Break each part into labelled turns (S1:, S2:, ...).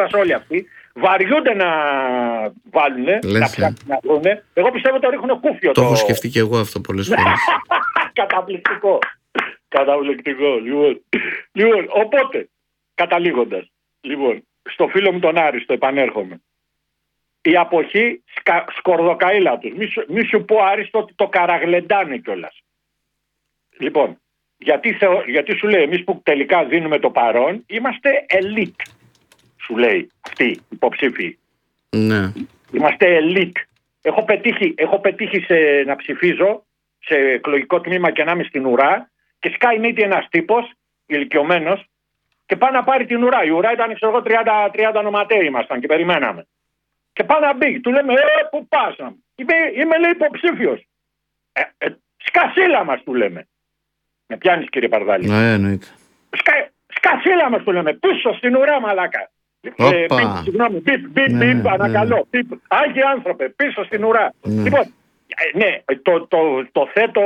S1: τηλεόραση όλοι αυτοί. Βαριούνται να βάλουν, να ψάξουν να βρουν. Εγώ πιστεύω το ρίχνουν κούφιο.
S2: Το έχω σκεφτεί και εγώ αυτό πολλές φορές.
S1: Καταπληκτικό. Καταπληκτικό. Λοιπόν, οπότε, καταλήγοντας, στο φίλο μου τον Άριστο επανέρχομαι. Η αποχή σκορδοκαΐλα τους. Μη σου πω, Άριστο, ότι το καραγλεντάνε κιόλας. Λοιπόν, γιατί σου λέει, εμείς που τελικά δίνουμε το παρόν, είμαστε elite. Σου λέει αυτοί οι υποψήφοι.
S2: Ναι.
S1: Είμαστε elite. Έχω πετύχει να ψηφίζω σε εκλογικό τμήμα και να είμαι στην ουρά και σκάει μύτη ένας τύπος ηλικιωμένος και πάει να πάρει την ουρά. Η ουρά ήταν, ξέρω εγώ, 30 ονοματέοι ήμασταν και περιμέναμε. Και πάει να μπει. Του λέμε, πού πας? Είμαι, λέει, υποψήφιος. Σκασίλα μας, του λέμε. Με πιάνεις, κύριε Παρδάλη?
S2: Ναι, εννοείται.
S1: Σκασίλα μας, του λέμε. Πίσω στην ουρά, μαλάκα. Συγγνώμη, μπιπ, ανακαλώ. Άγιοι άνθρωπε, πίσω στην ουρά. Λοιπόν, ναι, το θέτω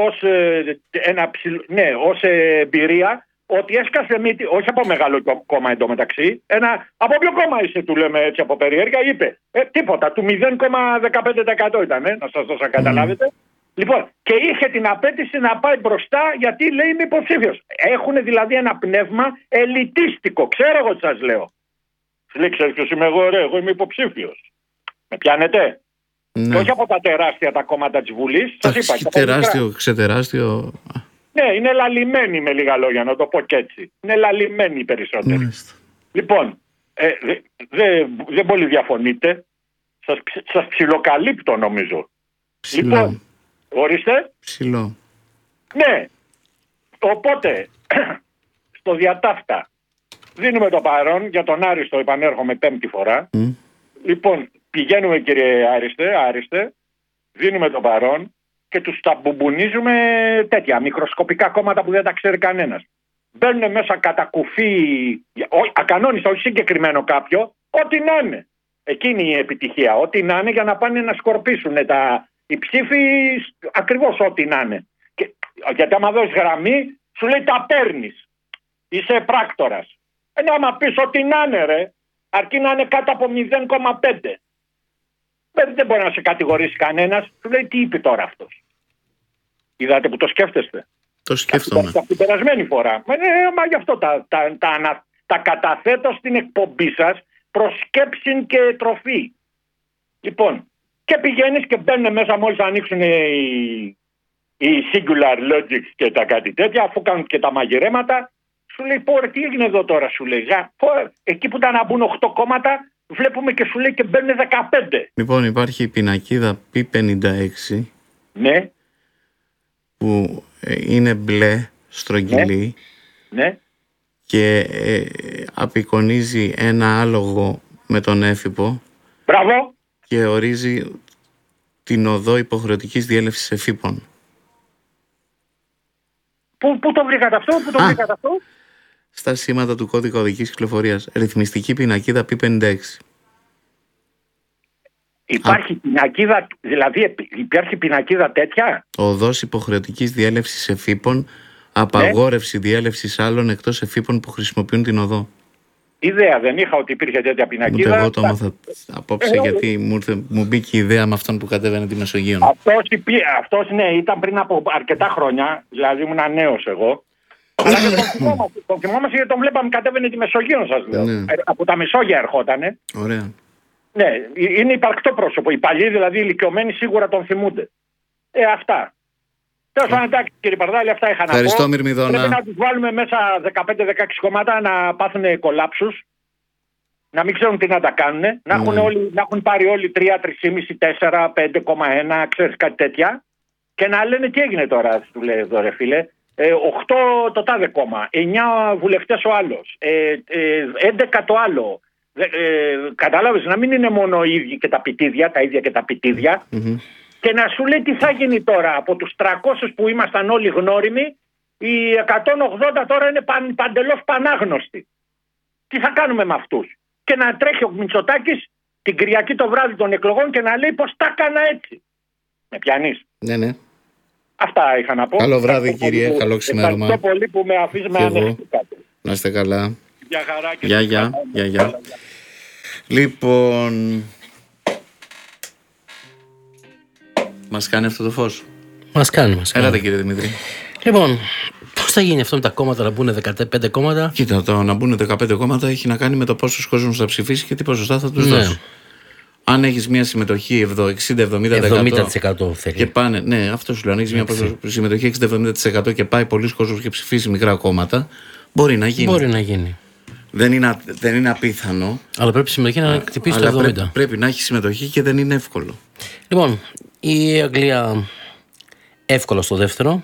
S1: ως εμπειρία ότι έσκασε μύτη, όχι από μεγάλο κόμμα εντωμεταξύ, από ποιο κόμμα είσαι, του λέμε έτσι από περιέργεια, είπε τίποτα, του 0,15% ήταν, να σας δώσω να καταλάβετε. Λοιπόν, και είχε την απέτηση να πάει μπροστά γιατί λέει είμαι υποψήφιος. Έχουν δηλαδή ένα πνεύμα ελιτίστικο, ξέρω εγώ τι σας λέω. Λέει, ξέρεις ποιος είμαι εγώ? Εγώ είμαι υποψήφιος. Με πιάνετε?
S2: Ναι.
S1: Και όχι από τα τεράστια τα κόμματα της Βουλής. Σας είπα,
S2: τεράστιο, ξετεράστιο.
S1: Ναι, είναι λαλημένοι, με λίγα λόγια, να το πω και έτσι. Είναι λαλημένοι οι περισσότεροι.
S2: Μάλιστα.
S1: Λοιπόν, δεν πολύ διαφωνείτε. Σας ψιλοκαλύπτω, νομίζω.
S2: Ψηλό.
S1: Λοιπόν, ορίστε.
S2: Ψηλό.
S1: Ναι. Οπότε, στο διατάφτα, δίνουμε το παρόν για τον Άριστο, επανέρχομαι πέμπτη φορά. Λοιπόν, πηγαίνουμε, κύριε Άριστε, δίνουμε το παρόν και τους τα μπουμπουνίζουμε τέτοια μικροσκοπικά κόμματα που δεν τα ξέρει κανένας. Μπαίνουν μέσα κατά κουφί, ακανόνιστα, όχι συγκεκριμένο κάποιο, ό,τι να είναι. Εκείνη η επιτυχία, ό,τι να είναι για να πάνε να σκορπίσουν οι ψήφοι ακριβώς ό,τι να είναι. Γιατί άμα δώσεις γραμμή, σου λέει τα παίρνεις. Είσαι πράκτορας. Άμα πεις ό,τι να είναι, ρε, αρκεί να είναι κάτω από 0,5. Δεν μπορεί να σε κατηγορήσει κανένας. Σου λέει τι είπε τώρα αυτός. Είδατε που το σκέφτεστε?
S2: Το σκέφτομαι.
S1: Την περασμένη φορά. Μα γι' αυτό τα καταθέτω στην εκπομπή σας προς σκέψη και τροφή. Λοιπόν, και πηγαίνεις και μπαίνουν μέσα μόλις ανοίξουν οι singular logics και τα κάτι τέτοια, αφού κάνουν και τα μαγειρέματα, σου λέει πόρε τι έγινε εδώ τώρα, σου λέει. Εκεί που ήταν να μπουν 8 κόμματα, βλέπουμε και σου λέει και μπαίνουν 15.
S2: Λοιπόν, υπάρχει η πινακίδα P56.
S1: Ναι.
S2: Που είναι μπλε, στρογγυλή.
S1: Ναι.
S2: Και απεικονίζει ένα άλογο με τον έφυπο.
S1: Μπράβο.
S2: Και ορίζει την οδό υποχρεωτικής διέλευσης εφήπων.
S1: Πού το βρήκατε αυτό?
S2: Στα σήματα του κώδικα οδικής κυκλοφορίας. Ρυθμιστική πινακίδα P56.
S1: Υπάρχει πινακίδα, δηλαδή υπάρχει πινακίδα τέτοια?
S2: Οδός υποχρεωτικής διέλευσης εφήπων, απαγόρευση διέλευσης άλλων εκτός εφήπων που χρησιμοποιούν την οδό.
S1: Ιδέα δεν είχα ότι υπήρχε τέτοια πινακίδα.
S2: Ούτε εγώ το έμαθα απόψε γιατί μου μπήκε η ιδέα με αυτόν που κατέβαινε τη Μεσογείο.
S1: Αυτός ναι, ήταν πριν από αρκετά χρόνια, δηλαδή ήμουν νέος εγώ. Αλλά και τον θυμόμαστε γιατί τον βλέπαμε κατέβαινε τη Μεσογείο, σας λέω. Ναι. Από τα Μεσόγεια ερχότανε.
S2: Ωραία.
S1: Ναι, είναι υπαρκτό πρόσωπο. Οι παλιοί δηλαδή ηλικιωμένοι σίγουρα τον θυμούνται. Αυτά. Τέλος πάντων, εντάξει, κύριε Παρδάλη, αυτά είχα να πω.
S2: Ευχαριστώ, Μυρμηδόνα.
S1: Πρέπει να τους βάλουμε μέσα 15-16 κομμάτα να πάθουν κολάψους, να μην ξέρουν τι να τα κάνουν, να έχουν πάρει όλοι 3, 3,5, 4, 5,1, ξέρεις κάτι τέτοια, και να λένε τι έγινε τώρα, του λέει εδώ ρε φίλε. 8 το τάδε κόμμα, 9 βουλευτές ο άλλος, 11 το άλλο. Κατάλαβες, να μην είναι μόνο οι ίδιοι και τα πιτίδια, τα ίδια και τα πιτίδια. Και να σου λέει τι θα γίνει τώρα. Από τους 300 που ήμασταν όλοι γνώριμοι, οι 180 τώρα είναι παντελώς πανάγνωστοι. Τι θα κάνουμε με αυτούς? Και να τρέχει ο Μητσοτάκης την Κυριακή το βράδυ των εκλογών και να λέει πως τα έκανα έτσι. Με πιάνεις?
S2: Ναι.
S1: Αυτά είχα να πω.
S2: Καλό βράδυ, κύριε. Καλό ξημέρωμα.
S1: Ευχαριστώ πολύ που με αφήσεις με ανοιχτή.
S2: Να είστε καλά.
S1: Γεια χαρά και
S2: Γεια. Λοιπόν, μας κάνει αυτό το φως.
S3: Μας κάνει.
S2: Έλατε κύριε Δημήτρη.
S3: Λοιπόν, πώς θα γίνει αυτό με τα κόμματα να μπουν 15 κόμματα?
S2: Κοίτα, το να μπουν 15 κόμματα έχει να κάνει με το πόσος κόσμος θα ψηφίσει και τι ποσοστά θα τους δώσει. Αν έχεις μια συμμετοχή 60-70%
S3: θέλει.
S2: Και πάνε, ναι, αυτό σου λέω. Αν έχεις μια συμμετοχή 60-70% και πάει πολλοί κόσμος και ψηφίσει μικρά κόμματα, μπορεί να γίνει. Δεν είναι απίθανο.
S3: Αλλά πρέπει η συμμετοχή να χτυπήσει το 70%.
S2: Πρέπει να έχει συμμετοχή και δεν είναι εύκολο.
S3: Λοιπόν, η Αγγλία εύκολα στο δεύτερο.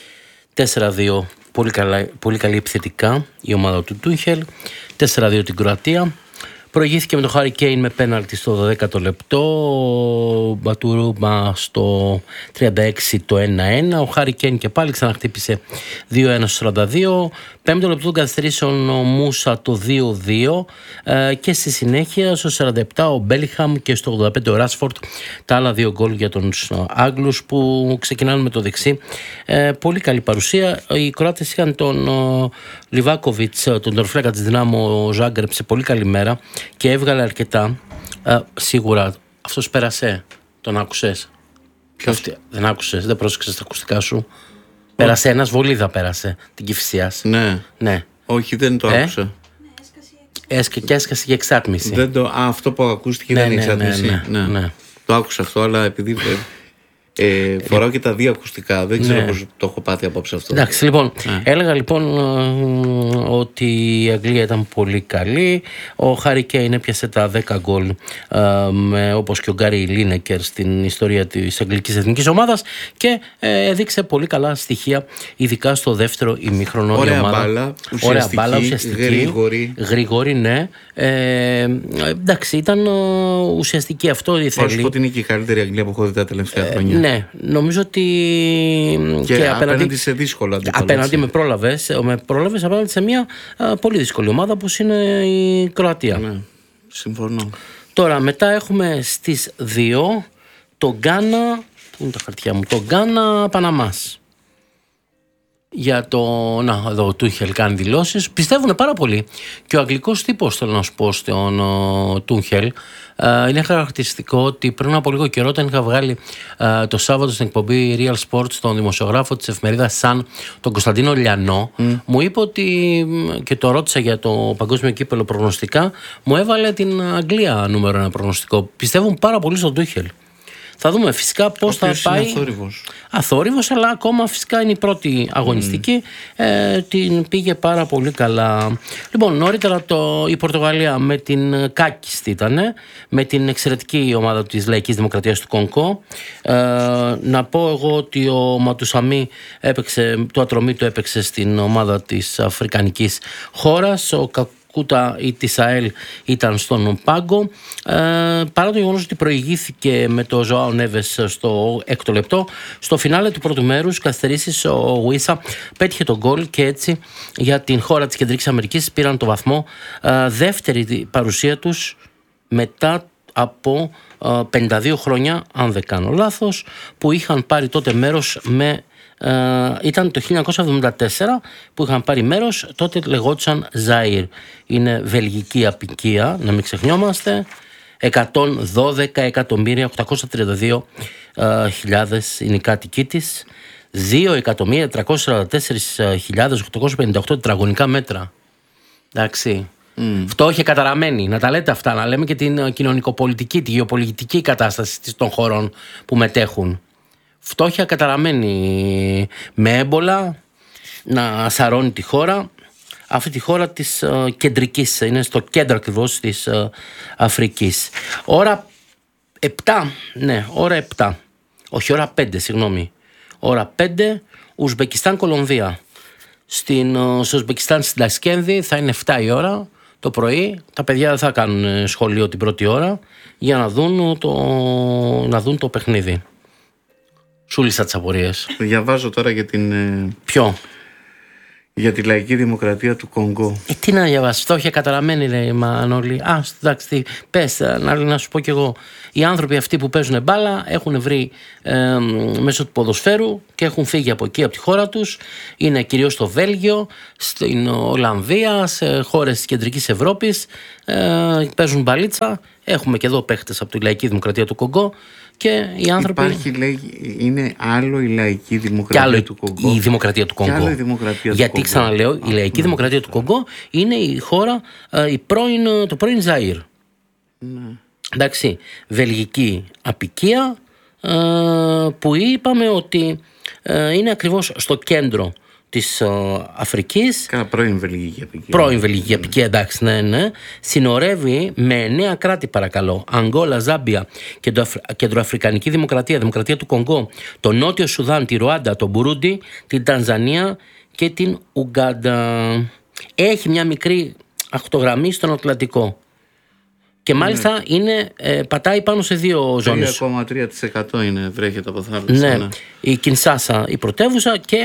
S3: 4-2, πολύ καλή επιθετικά η ομάδα του Τούχελ. 4-2 την Κροατία. Προηγήθηκε με τον Χάρι Κέιν με πέναλτι στο 12ο λεπτό. Ο Μπατουρούμα στο 36 το 1-1. Ο Χάρι Κέιν και πάλι ξαναχτύπησε 2-1 στο 42. 5ο λεπτό των καθυστερήσεων ο Μούσα το 2-2. Και στη συνέχεια στο 47 ο Μπέλιχαμ και στο 85 ο Ράσφορντ. Τα άλλα δύο γκολ για τους Άγγλους που ξεκινάνε με το δεξί. Πολύ καλή παρουσία. Οι Κροάτες είχαν τον Λιβάκοβιτς, τον τερφλέκα της Δυνάμω Ζάγκρεπ, σε πολύ καλή μέρα και έβγαλε αρκετά. Σίγουρα αυτός πέρασε. Τον άκουσες? Δεν άκουσες, δεν πρόσεξες τα ακουστικά σου? Πέρασε ένας, Βολίδα πέρασε την Κηφισίας.
S2: Ναι. Όχι, δεν το άκουσα.
S3: Έσκασε και εξάτμιση.
S2: Αυτό που ακούστηκε δεν είναι εξάτμιση. Ναι. Το άκουσα αυτό, αλλά επειδή φοράω και τα δύο ακουστικά. Δεν ξέρω πώς το έχω πάθει απόψε αυτό.
S3: Εντάξει, λοιπόν, έλεγα λοιπόν ότι η Αγγλία ήταν πολύ καλή. Ο Χάρι Κέιν έπιασε τα 10 γκολ, όπως και ο Γκάρι Λίνεκερ στην ιστορία της αγγλικής εθνικής ομάδας, και έδειξε πολύ καλά στοιχεία, ειδικά στο δεύτερο ημίχρονο.
S2: Ωραία μπάλα, ουσιαστική,
S3: γρήγορη, ναι. Εντάξει, ήταν ουσιαστική αυτό.
S2: Θα σου πω ότι είναι και η καλύτερη Αγγλία που έχω δει τα τελευταία χρόνια.
S3: Ναι, νομίζω ότι.
S2: Και απέναντι σε δύσκολα αντίπαλα.
S3: Απέναντι με πρόλαβες απέναντι σε μια πολύ δύσκολη ομάδα όπως είναι η Κροατία.
S2: Ναι, συμφωνώ.
S3: Τώρα μετά έχουμε στις 2 το Γκάνα. Πού είναι τα χαρτιά μου? Το Γκάνα Παναμάς. Για το. Να, εδώ ο Τούχελ κάνει δηλώσεις. Πιστεύουν πάρα πολύ. Και ο αγγλικός τύπος, θέλω να σου πω, στον Τούχελ. Είναι χαρακτηριστικό ότι πριν από λίγο καιρό, όταν είχα βγάλει το Σάββατο στην εκπομπή Real Sports τον δημοσιογράφο της εφημερίδας Sun, τον Κωνσταντίνο Λιανό, μου είπε ότι, και το ρώτησα για το παγκόσμιο κύπελλο προγνωστικά, μου έβαλε την Αγγλία νούμερο 1 προγνωστικό. Πιστεύουν πάρα πολύ στον Τούχελ. Θα δούμε φυσικά πώς θα πάει. Αθόρυβος, αλλά ακόμα φυσικά είναι η πρώτη αγωνιστική. Την πήγε πάρα πολύ καλά. Λοιπόν, νωρίτερα η Πορτογαλία με την κάκιστη ήτανε, με την εξαιρετική ομάδα της Λαϊκής Δημοκρατίας του Κονγκό. Να πω εγώ ότι ο Ματουσαμί το ατρωμί του έπαιξε στην ομάδα της αφρικανικής χώρας. Ο Κούτα ή της ΑΕΛ ήταν στον πάγκο, παρά το γεγονός ότι προηγήθηκε με το Ζωάο Νέβες στο 6ο λεπτό. Στο φινάλε του πρώτου μέρους καθυστερήσεις ο Γουίσα πέτυχε τον γκολ και έτσι για την χώρα της Κεντρικής Αμερικής πήραν το βαθμό. Δεύτερη παρουσία τους μετά από 52 χρόνια, αν δεν κάνω λάθος, που είχαν πάρει τότε μέρος ήταν το 1974 που είχαν πάρει μέρος, τότε λεγόντουσαν Ζάιρ. Είναι βελγική απικία, να μην ξεχνιόμαστε. 112.832.000 είναι οι κάτοικοι της. 2.344.858 τετραγωνικά μέτρα. Εντάξει. Φτώχεια καταραμένη. Να τα λέτε αυτά, να λέμε και την κοινωνικοπολιτική, τη γεωπολιτική κατάσταση των χωρών που μετέχουν. Φτώχεια καταραμένη, με έμπολα να σαρώνει τη χώρα. Αυτή τη χώρα της κεντρικής, είναι στο κέντρο ακριβώς της Αφρικής. Ώρα 7, ναι, ώρα 7. Όχι, ώρα 5, συγγνώμη. Ώρα 5, Ουσμπεκιστάν-Κολομβία. Στο Ουσμπεκιστάν στην Τασκένδη θα είναι 7 η ώρα το πρωί. Τα παιδιά δεν θα κάνουν σχολείο την πρώτη ώρα για να δουν το παιχνίδι. Σου λύσα τις απορίες.
S2: Διαβάζω τώρα για την.
S3: Ποιο?
S2: Για τη λαϊκή δημοκρατία του Κονγκό.
S3: Τι να διαβάσει, φτώχεια καταραμένη, λέει Μανώλη. Εντάξει, πες, να σου πω κι εγώ. Οι άνθρωποι αυτοί που παίζουν μπάλα έχουν βρει μέσω του ποδοσφαίρου και έχουν φύγει από εκεί, από τη χώρα τους. Είναι κυρίως στο Βέλγιο, στην Ολλανδία, σε χώρες της Κεντρικής Ευρώπης. Παίζουν μπαλίτσα. Έχουμε και εδώ παίχτες από τη λαϊκή δημοκρατία του Κονγκό. Και οι άνθρωποι...
S2: Υπάρχει, λέει, είναι άλλο η λαϊκή δημοκρατία του Κονγκό.
S3: Η δημοκρατία του Κονγκό. Γιατί ξαναλέω, η λαϊκή δημοκρατία του Κονγκό είναι η χώρα, το πρώην Ζαΐρ. Εντάξει, βελγική απικία, που είπαμε ότι είναι ακριβώς στο κέντρο της Αφρικής.
S2: Πρώην βελγική απικία.
S3: Πρώην βελγική απικία, εντάξει, ναι. Συνορεύει με 9 κράτη, παρακαλώ. Αγγόλα, Ζάμπια, Κεντροαφρικανική Δημοκρατία, Δημοκρατία του Κονγκό, το Νότιο Σουδάν, τη Ρουάντα, το Μπουρούντι, την Τανζανία και την Ουγκάντα. Έχει μια μικρή ακτογραμμή στον Ατλαντικό. Και μάλιστα πατάει πάνω σε 2 ζώνες.
S2: 3,3% βρέχεται από θάλασσα.
S3: Ναι. Η Κινσάσα η πρωτεύουσα και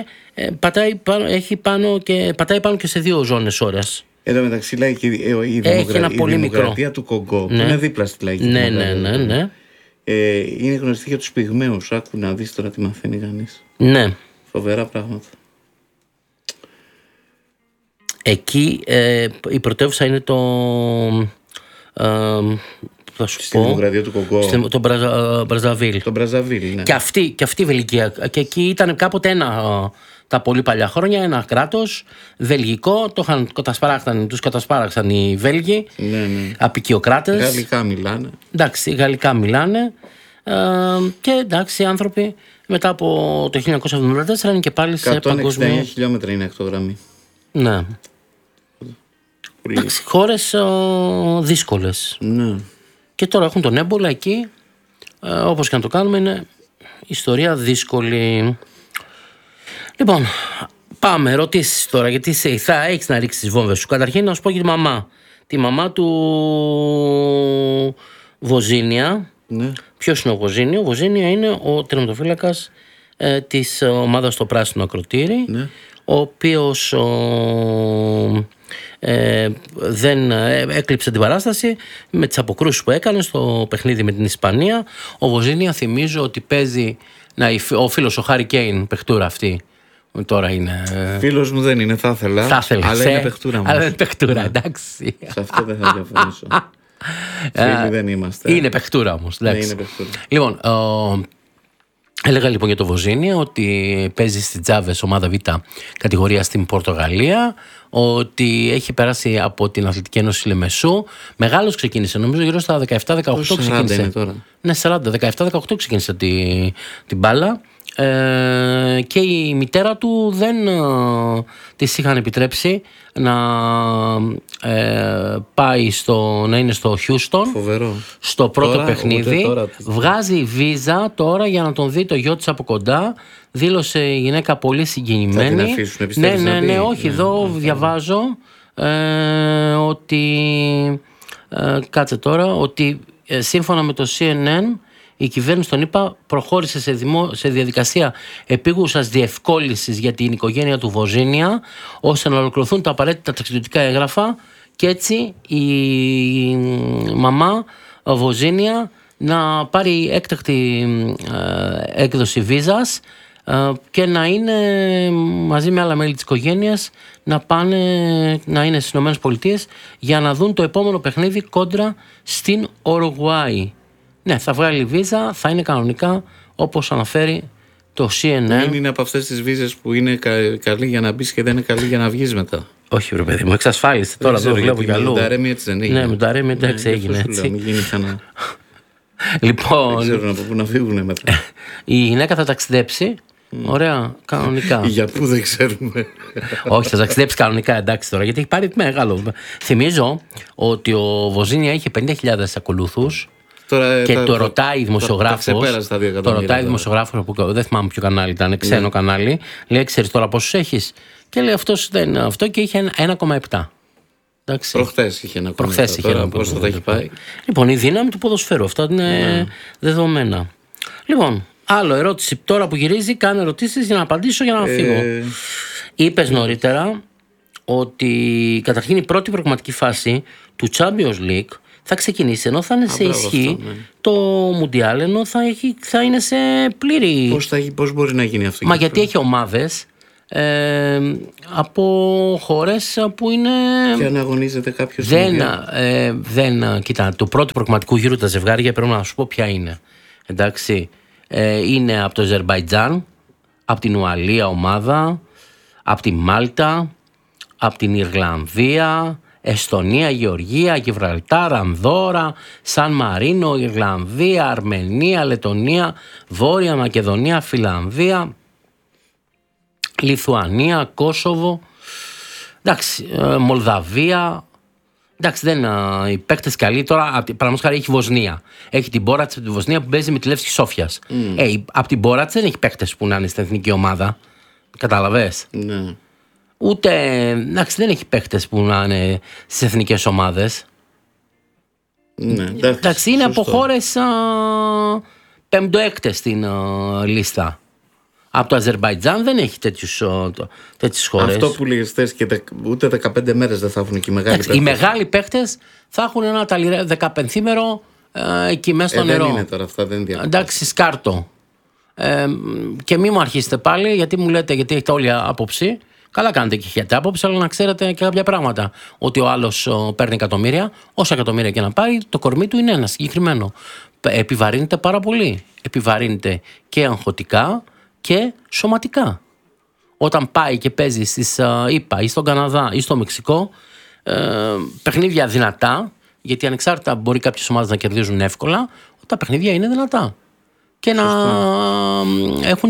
S3: πατάει πάνω και σε 2 ζώνες ώρας.
S2: Εδώ μεταξύ λέει η δημοκρατία του Κονγκό, που είναι δίπλα στη λαϊκή δημοκρατία.
S3: Ναι.
S2: Είναι γνωστή για τους πυγμαίους. Άκου να δεις τώρα τι μαθαίνει κανείς.
S3: Ναι.
S2: Φοβερά πράγματα.
S3: Εκεί η πρωτεύουσα είναι θα σου
S2: στη δημοκρατία του Κονγκό.
S3: Το Μπραζαβίλ.
S2: Το Μπραζαβίλ, ναι.
S3: Και αυτή η Βελγία. Και εκεί ήταν κάποτε τα πολύ παλιά χρόνια ένα κράτος βελγικό. Τους κατασπάραξαν οι Βέλγοι.
S2: Ναι.
S3: Απικιοκράτες.
S2: Γαλλικά μιλάνε.
S3: Εντάξει, γαλλικά μιλάνε. Και εντάξει, οι άνθρωποι μετά από το 1974 είναι και πάλι σε παγκόσμιο.
S2: 169 χιλιόμετρα είναι ακτογραμμή.
S3: Ναι. Εντάξει, χώρες δύσκολες.
S2: Ναι.
S3: Και τώρα έχουν τον έμπολα εκεί. Όπως και να το κάνουμε, είναι ιστορία δύσκολη. Λοιπόν, πάμε, ερωτήσεις τώρα, γιατί θα έχεις να ρίξεις τις βόμβες σου. Καταρχήν να σου πω για τη μαμά. Τη μαμά του Βοζίνια.
S2: Ναι.
S3: Ποιος είναι ο Βοζίνια? Ο Βοζίνια είναι ο τερματοφύλακας της ομάδας στο Πράσινο Ακροτήρι,
S2: ναι.
S3: Ο οποίος δεν έκλειψε την παράσταση με τις αποκρούσεις που έκανε στο παιχνίδι με την Ισπανία. Ο Βοζίνια, θυμίζω ότι παίζει ο φίλος ο Χάρι Κέιν, παιχτούρα αυτή. Τώρα είναι.
S2: Φίλος μου δεν είναι, θα ήθελα. Αλλά είναι παιχτούρα μου.
S3: Αλλά είναι παιχτούρα, εντάξει.
S2: Σε αυτό δεν θα διαφωνήσω. Φίλοι δεν είμαστε.
S3: Είναι παιχτούρα όμως.
S2: Ναι, είναι παιχτούρα.
S3: Λοιπόν, έλεγα λοιπόν για το Βοζίνια ότι παίζει στη Τζάβες ομάδα Β κατηγορία στην Πορτογαλία, ότι έχει περάσει από την Αθλητική Ένωση Λεμεσού. Μεγάλος ξεκίνησε, νομίζω γύρω στα 17-18 ξεκίνησε.
S2: Είναι τώρα.
S3: Ναι, 17-18 ξεκίνησε την μπάλα. Και η μητέρα του δεν της είχαν επιτρέψει να πάει να είναι στο Χιούστον.
S2: Φοβερό.
S3: Στο πρώτο παιχνίδι. Βγάζει βίζα τώρα για να τον δει το γιο της από κοντά. Δήλωσε η γυναίκα πολύ συγκινημένη.
S2: Θα την αφήσουν, πιστεύεις?
S3: Ναι, όχι, εδώ διαβάζω ότι κάτσε τώρα, ότι σύμφωνα με το CNN η κυβέρνηση των ΗΠΑ προχώρησε σε διαδικασία επίγουσας διευκόλυνσης για την οικογένεια του Βοζίνια, ώστε να ολοκληρωθούν τα απαραίτητα ταξιδιωτικά έγγραφα και έτσι η μαμά Βοζίνια να πάρει έκτακτη έκδοση βίζας και να είναι μαζί με άλλα μέλη της οικογένειας να είναι στις ΗΠΑ για να δουν το επόμενο παιχνίδι κόντρα στην Ουρουγουάη. Ναι, θα βγάλει βίζα, θα είναι κανονικά όπως αναφέρει το CNN.
S2: Δεν είναι από αυτές τις βίζες που είναι καλή για να μπεις και δεν είναι καλή για να βγεις μετά.
S3: Όχι, ρε παιδί μου, εξασφάλισε. Τώρα εδώ βλέπω για αλλού.
S2: Με τα Ρέμι έτσι δεν έγινε.
S3: Ναι, με τα Ρέμι εντάξει έγινε έτσι.
S2: Μην γίνει ξανά.
S3: Λοιπόν.
S2: Δεν ξέρουν από πού να φύγουν μετά.
S3: Η γυναίκα θα ταξιδέψει. Ωραία, κανονικά.
S2: Για πού δεν ξέρουμε.
S3: Όχι, θα ταξιδέψει κανονικά, εντάξει τώρα, γιατί έχει πάρει μεγάλο. Θυμίζω ότι ο Βοζίνια είχε 50.000 ακολούθους. Και το ρωτάει η δημοσιογράφος. Το ρωτάει η δημοσιογράφος που δεν θυμάμαι ποιο κανάλι ήταν, ξένο κανάλι. Λέει, ξέρεις τώρα πόσους έχεις? Και λέει αυτός δεν είναι αυτό και είχε 1,7.
S2: Προχθές είχε 1,7. Τώρα πώς θα έχει πάει?
S3: Λοιπόν, η δύναμη του ποδοσφαίρου, αυτά είναι δεδομένα. Λοιπόν, άλλο ερώτηση τώρα που γυρίζει, κάνω ερωτήσεις για να απαντήσω για να φύγω. Είπες νωρίτερα ότι καταρχήν η πρώτη προγραμματική φάση του Champions League θα ξεκινήσει, ενώ θα είναι σε ισχύ το Μουντιάλ, ενώ θα είναι σε πλήρη.
S2: Πώς μπορεί να γίνει αυτό?
S3: Μα γιατί έχει ομάδες από χώρες που είναι.
S2: Και αν αγωνίζεται κάποιος.
S3: Κοίτα, το πρώτο προγραμματικού γύρου τα ζευγάρια πρέπει να σου πω ποια είναι. Εντάξει. Είναι από το Αζερμπαϊτζάν, από την Ουαλία ομάδα, από τη Μάλτα, από την Ιρλανδία, Εστονία, Γεωργία, Γιβραλτάρ, Ανδόρα, Σαν Μαρίνο, Ιρλανδία, Αρμενία, Λετονία, Βόρεια Μακεδονία, Φιλανδία, Λιθουανία, Κόσοβο, εντάξει, Μολδαβία. Εντάξει, δεν είναι οι παίκτες καλοί. Τώρα, παραδείγματος χάρη, έχει Βοσνία. Έχει την Μπόρατς από τη Βοσνία που παίζει με τη Λεύσκη Σόφιας. Από την Μπόρατς δεν έχει παίκτες που να είναι στην εθνική ομάδα. Κατάλαβες?
S2: Ναι.
S3: Ούτε. Εντάξει, δεν έχει παίκτες που να είναι στις εθνικές ομάδες.
S2: Ναι,
S3: εντάξει, είναι από χώρες πέμπτο-έκτες στην λίστα. Από το Αζερμπαϊτζάν δεν έχει τέτοιες χώρες.
S2: Αυτό που λέγες θες, και ούτε 15 μέρες δεν θα έχουν και οι μεγάλοι παίκτες.
S3: Οι μεγάλοι παίκτες θα έχουν ένα 15ήμερο εκεί μέσα στο νερό.
S2: Δεν είναι τώρα αυτά, δεν διαβάζω.
S3: Εντάξει, σκάρτο. Και μην μου αρχίσετε πάλι, γιατί μου λέτε, γιατί έχετε όλη άποψη. Καλά κάνετε και έχετε άποψη, αλλά να ξέρετε και κάποια πράγματα. Ότι ο άλλος παίρνει εκατομμύρια, όσα εκατομμύρια και να πάρει, το κορμί του είναι ένα συγκεκριμένο. Επιβαρύνεται πάρα πολύ. Επιβαρύνεται και αγχωτικά και σωματικά. Όταν πάει και παίζει στις ΗΠΑ ή στον Καναδά ή στο Μεξικό, παιχνίδια δυνατά, γιατί ανεξάρτητα μπορεί κάποιες ομάδες να κερδίζουν εύκολα, τα παιχνίδια είναι δυνατά και να έχουν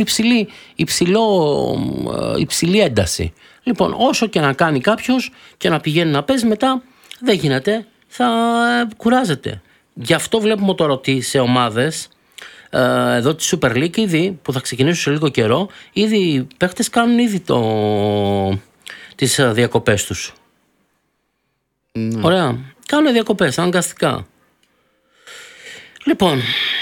S3: υψηλή ένταση. Λοιπόν, όσο και να κάνει κάποιος και να πηγαίνει να παίζει, μετά δεν γίνεται, θα κουράζεται. Γι' αυτό βλέπουμε τώρα ότι σε ομάδες εδώ τη Super League ήδη, που θα ξεκινήσουν σε λίγο καιρό, ήδη οι παίχτες κάνουν ήδη τις διακοπές τους. Ωραία. Κάνουν διακοπές αναγκαστικά. Λοιπόν,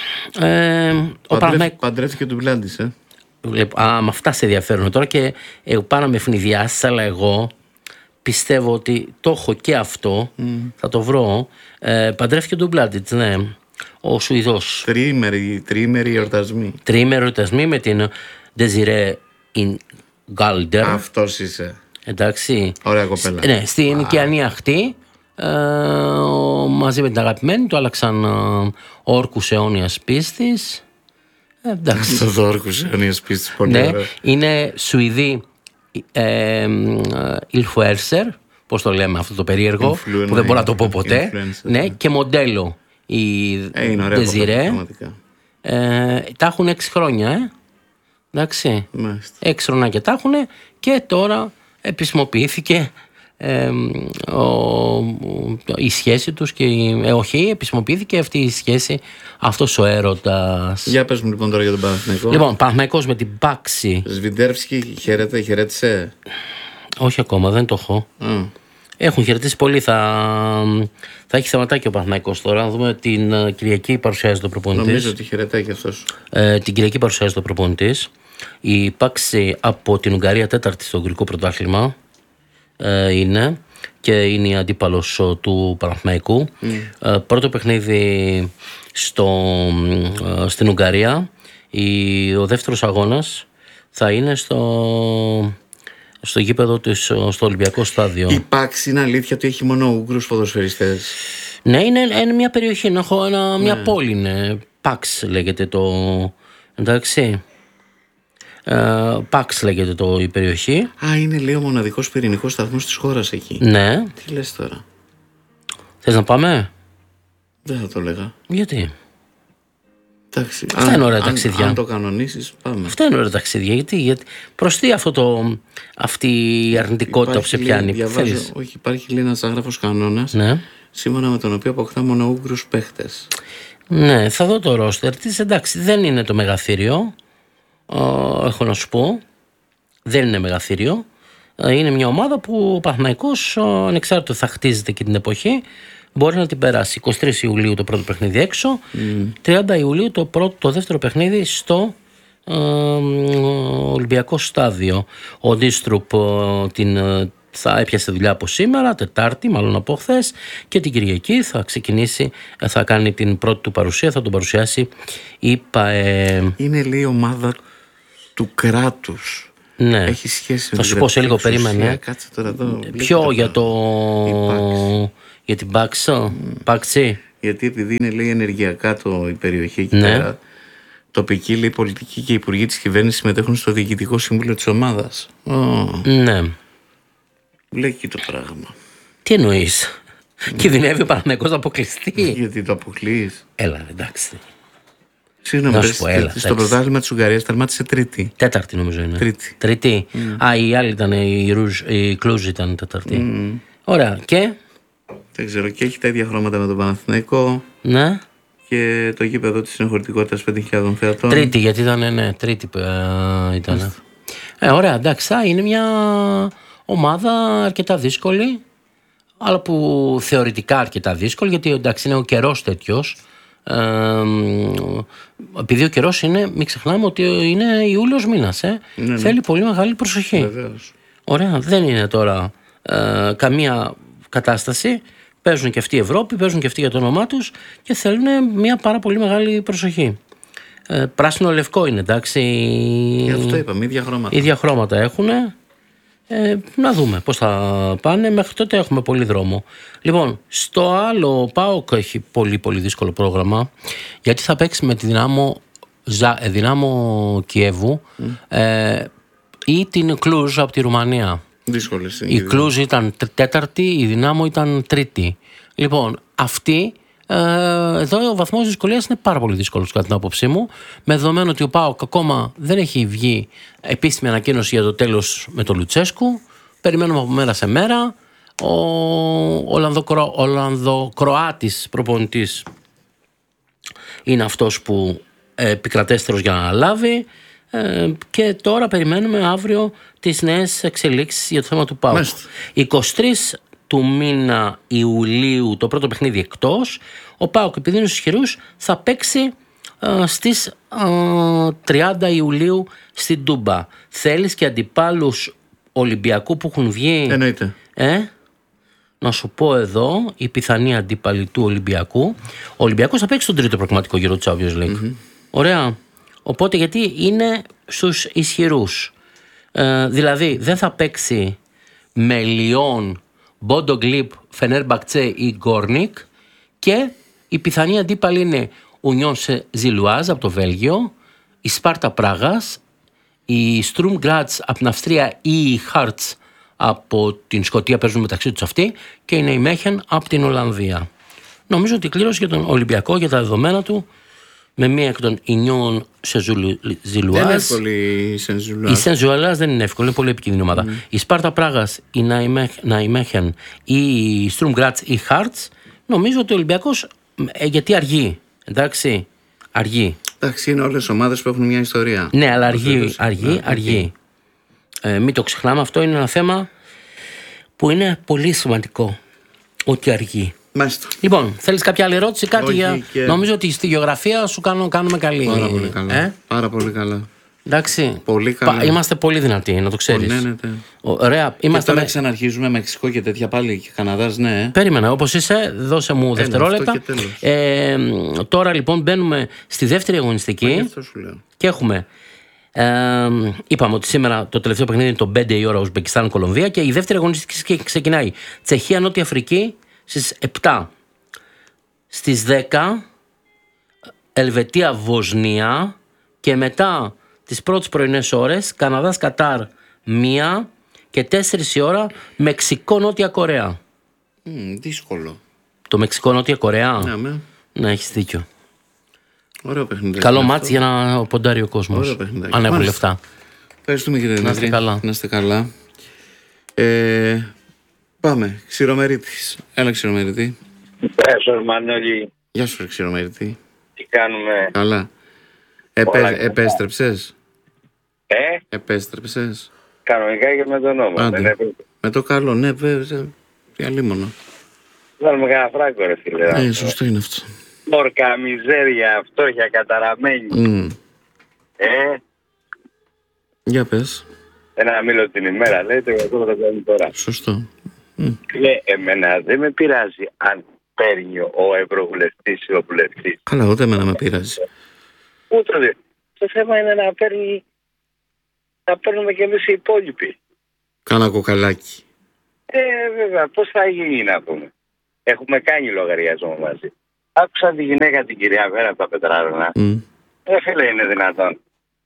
S2: παντρεύτηκε του Μπλάντης,
S3: με αυτά σε ενδιαφέρουν τώρα και πάνω με ευνηδιάσεις, αλλά εγώ πιστεύω ότι το έχω και αυτό, θα το βρω. Παντρεύτηκε του Μπλάντης, ναι. Ο Σουηδός.
S2: Τριήμεροι εορτασμοί.
S3: Τριήμεροι εορτασμοί με την Desiree Galder.
S2: Αυτός είσαι.
S3: Εντάξει.
S2: Ωραία κοπέλα.
S3: Ναι, στην οικιανή αχτή, μαζί με την αγαπημένη του, άλλαξαν όρκους αιώνιας πίστης.
S2: Αυτό το όρκους αιώνιας πίστης, πολύ
S3: ναι,
S2: ωραίο.
S3: είναι Σουηδή Ilfluencer, πώς το λέμε αυτό το περίεργο, που δεν μπορώ να το πω ποτέ. Ναι, και μοντέλο η Desiree. Τα έχουν 6 χρόνια, εντάξει. 6 χρονάκια τα έχουν και τώρα επισημοποιήθηκε η σχέση τους και επισημοποιήθηκε αυτή η σχέση, αυτός ο έρωτας.
S2: Για πες μου λοιπόν τώρα για τον Παναθηναϊκό.
S3: Λοιπόν, Παναθηναϊκός με την Πάξη.
S2: Σβιντέρφσκι χαιρέτησε?
S3: Όχι ακόμα, δεν το έχω. Έχουν χαιρετήσει πολύ. Θα έχει θεματάκι ο Παναθηναϊκός τώρα. Να δούμε την Κυριακή παρουσιάζεται ο προπονητής.
S2: Νομίζω ότι χαιρετάει και αυτός.
S3: Την Κυριακή παρουσιάζεται ο προπονητής. Η Πάξη από την Ουγγαρία, 4η στο Ουγγρικό πρωτάθλημα είναι, και είναι η αντίπαλος του Παναθηναϊκού. Πρώτο παιχνίδι στην Ουγγαρία. Ο δεύτερος αγώνας θα είναι στο γήπεδο της, στο Ολυμπιακό στάδιο.
S2: Η Πάξη είναι αλήθεια ότι έχει μόνο Ούγγρους ποδοσφαιριστές?
S3: Ναι, είναι μια περιοχή, μια πόλη είναι. Πάξ λέγεται το. Εντάξει. Πάξ λέγεται η περιοχή.
S2: Είναι λέει ο μοναδικός πυρηνικός σταθμός της χώρας εκεί.
S3: Ναι.
S2: Τι λες τώρα?
S3: Θες να πάμε?
S2: Δεν θα το λέγα.
S3: Γιατί?
S2: Εντάξει.
S3: Αυτά είναι ωραία ταξίδια.
S2: Αν το κανονίσεις, πάμε.
S3: Αυτά είναι ωραία ταξίδια. Γιατί προς τι αυτή η αρνητικότητα που σε πιάνει?
S2: Όχι, υπάρχει λέει ένας άγραφος κανόνας,
S3: ναι,
S2: σύμφωνα με τον οποίο αποκτά μόνο Ούγγρους παίχτες.
S3: Ναι, θα δω το ρόστερ της. Εντάξει, δεν είναι το μεγαθύριο. Έχω να σου πω. Δεν είναι μεγαθύριο. Είναι μια ομάδα που ο Παναθηναϊκός, ανεξάρτητα θα χτίζεται και την εποχή, μπορεί να την περάσει. 23 Ιουλίου το πρώτο παιχνίδι έξω, 30 Ιουλίου το δεύτερο παιχνίδι στο Ολυμπιακό στάδιο. Ο Ντίστρουπ θα έπιασε δουλειά από σήμερα, Τετάρτη, μάλλον από χθες, και την Κυριακή θα ξεκινήσει, θα κάνει την πρώτη του παρουσία, θα τον παρουσιάσει η ΠΑΕ.
S2: Είναι λέει ομάδα του κράτους.
S3: Ναι.
S2: Έχει σχέση με
S3: θα σου πω σε λίγο, περίμενε.
S2: Κάτσε τώρα εδώ.
S3: Ποιο για την Πάξη.
S2: Γιατί επειδή είναι λέει ενεργειακά η περιοχή εκεί πέρα, τοπική λέει πολιτική και υπουργοί της κυβέρνησης συμμετέχουν στο διοικητικό συμβούλιο της ομάδας.
S3: Ναι.
S2: Βλέπει το πράγμα.
S3: Τι εννοείς? Κινδυνεύει ο Παναθηναϊκός να αποκλειστεί?
S2: Γιατί το αποκλείεις?
S3: Έλα, εντάξει.
S2: Συγγνώμη, στο πρωτάθλημα της Ουγγαρίας τερμάτισε τρίτη.
S3: Τέταρτη νομίζω είναι.
S2: Τρίτη.
S3: Η άλλη ήταν η Κλούζ ήταν τέταρτη. Ωραία. Και?
S2: Δεν ξέρω. Και έχει τα ίδια χρώματα με τον Παναθηναϊκό.
S3: Ναι.
S2: Και το γήπεδο της είναι χωρητικότητας 5.000 θεατών.
S3: Τρίτη, γιατί ήταν τρίτη ήταν. Ωραία, εντάξει. Είναι μια ομάδα αρκετά δύσκολη, αλλά που θεωρητικά αρκετά δύσκολη, γιατί εντάξει είναι ο καιρός τέτοιος. Επειδή ο καιρός είναι, μην ξεχνάμε ότι είναι Ιούλιος μήνας, θέλει πολύ μεγάλη προσοχή.
S2: Βεβαίως.
S3: Ωραία, δεν είναι τώρα καμία κατάσταση. Παίζουν και αυτοί η Ευρώπη, παίζουν και αυτοί για το όνομά τους και θέλουν μια πάρα πολύ μεγάλη προσοχή. Πράσινο λευκό είναι, εντάξει.
S2: Γι' αυτό είπαμε, ίδια χρώματα.
S3: Ίδια χρώματα έχουν. Να δούμε πώς θα πάνε. Μέχρι τότε έχουμε πολύ δρόμο. Λοιπόν, στο άλλο ΠΑΟΚ έχει πολύ πολύ δύσκολο πρόγραμμα, γιατί θα παίξει με τη Δυνάμο Κιέβου ή την Κλούζ από τη Ρουμανία.
S2: Δύσκολες.
S3: Η Κλούζ ήταν τέταρτη, η Δυνάμο ήταν τρίτη. Λοιπόν, αυτή εδώ ο βαθμός δυσκολίας είναι πάρα πολύ δύσκολος κατά την άποψή μου, με δεδομένο ότι ο ΠΑΟΚ ακόμα δεν έχει βγει επίσημη ανακοίνωση για το τέλος με τον Λουτσέσκου. Περιμένουμε από μέρα σε μέρα. Ο Ολλανδοκροάτης προπονητής είναι αυτός που επικρατέστερος για να λάβει, και τώρα περιμένουμε αύριο τις νέες εξελίξεις για το θέμα του ΠΑΟΚ. 23 του μήνα Ιουλίου το πρώτο παιχνίδι εκτός. Ο ΠΑΟΚ, επειδή είναι στους ισχυρούς, θα παίξει στις 30 Ιουλίου στην Τούμπα. Θέλεις και αντιπάλους Ολυμπιακού που έχουν βγει?
S2: Εννοείται.
S3: Να σου πω εδώ η πιθανή αντίπαλη του Ολυμπιακού. Ο Ολυμπιακός θα παίξει στον τρίτο προγραμματικό γύρο του Champions League. Ωραία. Οπότε γιατί είναι στους ισχυρούς. Δηλαδή δεν θα παίξει με Λιόν, Μπόντο Γκλιπ, Φενέρμπαχτσε ή Γκόρνικ, και η πιθανή αντίπαλη είναι Ουνιόν Ζιλουάζ από το Βέλγιο, η Σπάρτα Πράγας, η Στρουμ Γκράτς από την Αυστρία ή η Χάρτς από την Σκωτία, παίζουν μεταξύ τους αυτοί, και η Νεϊμέχεν από την Ολλανδία. Νομίζω ότι κλήρωσε για τον Ολυμπιακό για τα δεδομένα του, με μία εκ των Ινιών Ζιλουάζ.
S2: Δεν είναι εύκολη η Σεν-Ζουλουάζ.
S3: Η Σεν-Ζουλουάζ δεν είναι εύκολη, είναι πολύ επικίνδυνη ομάδα. Η Σπάρτα Πράγας, η Ναϊμέχεν ή η Στρουμ Γκράτς ή η Χάρτς, νομίζω ότι ο Ολυμπιακός, γιατί αργεί. Εντάξει, αργεί.
S2: Εντάξει, είναι όλες ομάδες που έχουν μια ιστορία.
S3: Ναι, αλλά αργεί. Μην το ξεχνάμε, αυτό είναι ένα θέμα που είναι πολύ σημαντικό. Ότι αργεί.
S2: Μάλιστα.
S3: Λοιπόν, θέλεις κάποια άλλη ερώτηση, κάτι?
S2: Όχι,
S3: Νομίζω ότι στη γεωγραφία σου κάνουμε καλή.
S2: Πάρα πολύ καλά. Πάρα πολύ καλά.
S3: Εντάξει.
S2: Πολύ καλά.
S3: Είμαστε πολύ δυνατοί, να το ξέρεις.
S2: Ναι.
S3: Ωραία.
S2: Και τώρα ξαναρχίζουμε Μεξικό και τέτοια πάλι, και Καναδάς, ναι.
S3: Περίμενα, όπως είσαι, δώσε μου δευτερόλεπτα. Τώρα λοιπόν μπαίνουμε στη δεύτερη αγωνιστική.
S2: Αυτό σου λέω.
S3: Και έχουμε. Είπαμε ότι σήμερα το τελευταίο παιχνίδι είναι το 5 η ώρα, Ουσμπεκιστάν-Κολομβία, και η δεύτερη αγωνιστική ξεκινάει Τσεχία-Νότια Αφρική στις 7. Στις 10 Ελβετία-Βοσνία, και μετά τις πρώτες πρωινές ώρες Καναδάς-Κατάρ 1 και 4 η ώρα Μεξικό-Νότια Κορέα.
S2: Δύσκολο.
S3: Το Μεξικό-Νότια Κορέα. Ναι, έχεις δίκιο.
S2: Ωραίο παιχνίδι.
S3: Καλό μάτς για να ποντάρει ο κόσμος. Αν έχουν λεφτά.
S2: Ευχαριστούμε, κύριε Δημήτρη.
S3: Να είστε καλά.
S2: Πάμε. Ξηρομερίτης. Έλα, Ξηρομερίτη.
S4: Γεια σου, Μανώλη.
S2: Γεια σου, Ξηρομερίτη.
S4: Τι κάνουμε?
S2: Καλά. Επέστρεψες? Επέστρεψες?
S4: Κανονικά και με το όνομα.
S2: Με το καλό, ναι, βέβαια. Διαλίμονο.
S4: Βάλουμε κανένα φράγκο, ρε φίλε.
S2: Σωστό είναι αυτό.
S4: Πόρκα, μιζέρια, φτώχεια, καταραμένη.
S2: Για πες.
S4: Ένα μήλο την ημέρα, λέει, το εγώ θα κάνει τώρα.
S2: Σωστό.
S4: Εμένα δεν με πειράζει αν παίρνει ο ευρωβουλευτής ή ο βουλευτής.
S2: Καλά, ούτε εμένα με πειράζει.
S4: Ούτε δε. Το θέμα είναι να παίρνουμε κι εμείς οι υπόλοιποι.
S2: Κάνα κοκαλάκι.
S4: Βέβαια, πώς θα γίνει να πούμε. Έχουμε κάνει λογαριασμό μαζί. Άκουσα τη γυναίκα την κυρία Βέρα από τα Πετράρωνα. Φίλε, είναι δυνατόν.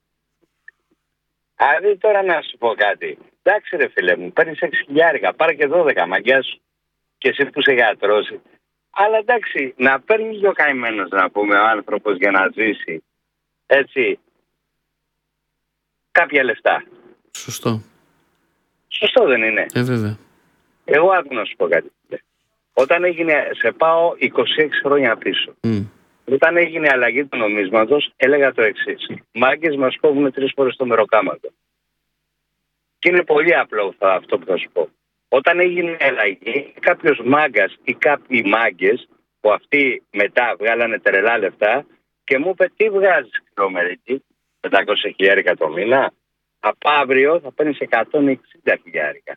S4: Δηλαδή τώρα να σου πω κάτι. Εντάξει ρε φίλε μου, παίρνεις 6.000, πάρε και 12, μαγκιά σου. Και εσύ που είσαι γιατρός. Αλλά εντάξει, να παίρνει και ο καημένος, να πούμε, ο άνθρωπος για να ζήσει. Έτσι. Κάποια λεφτά.
S2: Σωστό.
S4: Σωστό δεν είναι?
S2: Βέβαια.
S4: Εγώ άκου να σου πω κάτι. Όταν έγινε, σε πάω 26 χρόνια πίσω. Όταν έγινε η αλλαγή του νομίσματος, έλεγα το εξής. Μάγκες μας κόβουν 3 φορές το μεροκάματο. Και είναι πολύ απλό αυτό που θα σου πω. Όταν έγινε η αλλαγή, κάποιος μάγκας ή κάποιοι μάγκες, που αυτοί μετά βγάλανε τρελά λεφτά, και μου είπε τι βγάζεις κιλομερική, 500.000 το μήνα, από αύριο θα παίρνεις 160.000.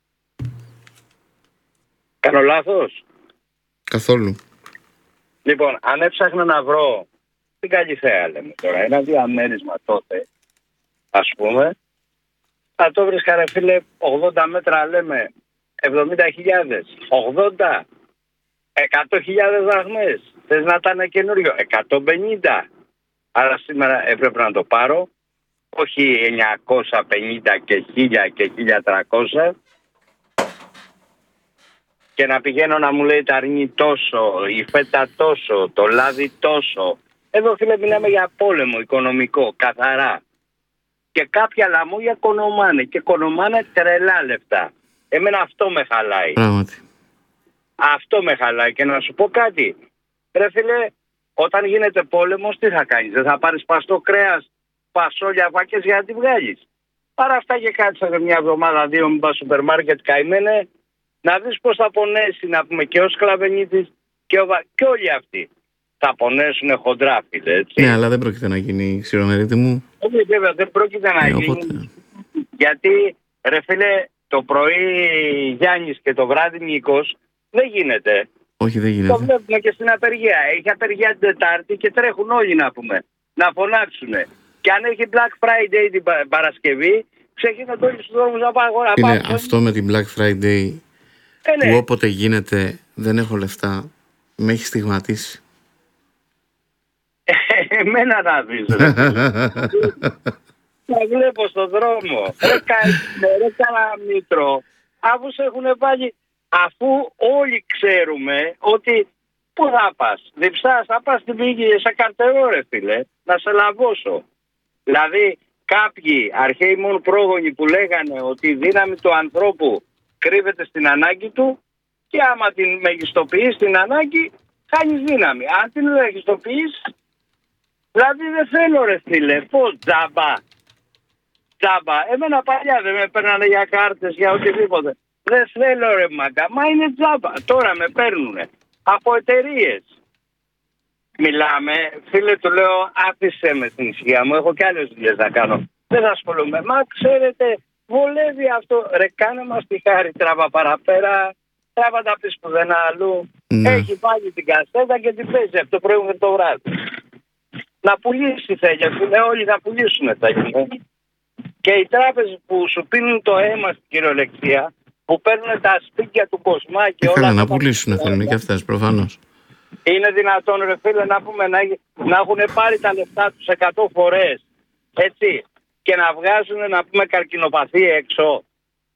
S4: Κάνω λάθος?
S2: Καθόλου.
S4: Λοιπόν, αν έψαχνα να βρω την Καλυθέα, λέμε τώρα, ένα διαμέρισμα τότε, ας πούμε, θα το βρίσκα ρε φίλε 80 μέτρα, λέμε 70.000, 80, 100.000 δραχμές. Θες να ήταν καινούριο, 150. Άρα σήμερα έπρεπε να το πάρω, όχι 950 και 1000 και 1300, και να πηγαίνω να μου λέει τα αρνί τόσο, η φέτα τόσο, το λάδι τόσο. Εδώ φίλε μιλάμε για πόλεμο οικονομικό, καθαρά. Και κάποια λαμόγια κονομάνε και κονομάνε τρελά λεφτά. Εμένα αυτό με χαλάει.
S2: Πράγματι.
S4: Αυτό με χαλάει. Και να σου πω κάτι. Ρε φίλε, όταν γίνεται πόλεμος τι θα κάνεις? Δεν θα πάρεις παστό κρέας, φασόλια, βάκες για να τη βγάλεις? Άρα αυτά και κάτσε μια εβδομάδα, 2 μην πας σούπερ μάρκετ, καημένε. Να δεις πώς θα πονέσει, να πούμε, και ο Σκλαβενίτης και όλοι αυτοί. Θα πονέσουν χοντρά, φίλε, έτσι.
S2: Ναι, αλλά δεν πρόκειται να γίνει, Ξηρομερίτη μου.
S4: Όχι, βέβαια, δεν πρόκειται να γίνει.
S2: Οπότε...
S4: Γιατί, ρε φίλε, το πρωί Γιάννης και το βράδυ Νίκος δεν γίνεται.
S2: Όχι, δεν γίνεται.
S4: Το βλέπουμε και στην απεργία. Έχει απεργία την Τετάρτη και τρέχουν όλοι, να πούμε, να φωνάξουν. Και αν έχει Black Friday την Παρασκευή, ξεκινάνε όλοι στους δρόμους να πάνε.
S2: Είναι αυτό με την Black Friday.
S4: Ναι.
S2: Που όποτε γίνεται δεν έχω λεφτά, με έχει στιγματίσει.
S4: Εμένα να δεις ρε. Τα βλέπω στον δρόμο. Ρε Καλαμήτρο, αφού σε έχουν βάλει, αφού όλοι ξέρουμε ότι πού θα πας? Διψάς, θα πας στην πηγή, σε καρτερό ρε φίλε, να σε λαβώσω. Δηλαδή κάποιοι αρχαίοι μόνο πρόγονοι που λέγανε ότι η δύναμη του ανθρώπου κρύβεται στην ανάγκη του, και άμα την μεγιστοποιείς την ανάγκη, χάνεις δύναμη. Αν την μεγιστοποιείς, δηλαδή δεν θέλω ρε φίλε, πώς τζάμπα. Εμένα παλιά δεν με παίρνανε για κάρτες, για οτιδήποτε. Δεν θέλω ρε μάγκα, μα είναι τζάμπα. Τώρα με παίρνουνε από εταιρείες. Μιλάμε, φίλε του λέω, άφησε με στην ησυχία μου, έχω κι άλλες δουλειές να κάνω. Δεν θα ασχολούμαι. Μα ξέρετε, βολεύει αυτό. Ρε κάνε μας τη χάρη, τράβα παραπέρα, τράβα τα πεις που δεν αλλού. Έχει βάλει την κασέτα και την παίζει από το πρωί μέχρι το βράδυ. Να πουλήσει θέλει, όλοι θα πουλήσουν θέλει. Και οι τράπεζες που σου πίνουν το αίμα στην κυριολεξία, που παίρνουν τα σπίτια του Κοσμά και όλα.
S2: Καλά, να πουλήσουν θέλουν και αυτές προφανώς.
S4: Είναι δυνατόν ρε φίλε να πούμε να έχουν πάρει τα λεφτά τους 100 φορές, έτσι, και να βγάζουν να πούμε καρκινοπαθή έξω?